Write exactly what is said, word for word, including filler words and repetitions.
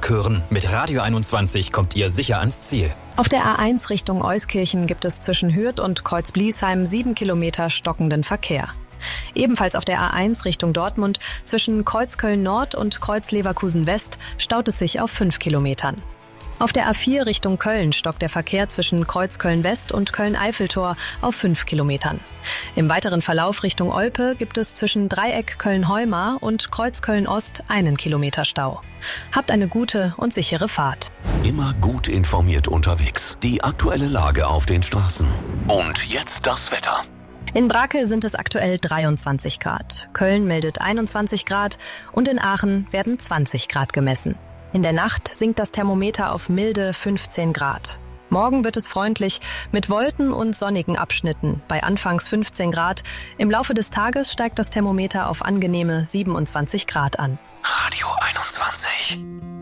Tag hören. Mit Radio einundzwanzig kommt ihr sicher ans Ziel. Auf der A eins Richtung Euskirchen gibt es zwischen Hürth und Kreuz-Bliesheim sieben Kilometer stockenden Verkehr. Ebenfalls auf der A eins Richtung Dortmund zwischen Kreuzköln-Nord und Kreuz-Leverkusen-West staut es sich auf fünf Kilometern. Auf der A vier Richtung Köln stockt der Verkehr zwischen Kreuz-Köln-West und Köln-Eiffeltor auf fünf Kilometern. Im weiteren Verlauf Richtung Olpe gibt es zwischen Dreieck Köln-Heumar und Kreuz-Köln-Ost einen Kilometer Stau. Habt eine gute und sichere Fahrt. Immer gut informiert unterwegs. Die aktuelle Lage auf den Straßen. Und jetzt das Wetter. In Brakel sind es aktuell dreiundzwanzig Grad. Köln meldet einundzwanzig Grad und in Aachen werden zwanzig Grad gemessen. In der Nacht sinkt das Thermometer auf milde fünfzehn Grad. Morgen wird es freundlich mit Wolken und sonnigen Abschnitten bei anfangs fünfzehn Grad. Im Laufe des Tages steigt das Thermometer auf angenehme siebenundzwanzig Grad an. Radio einundzwanzig.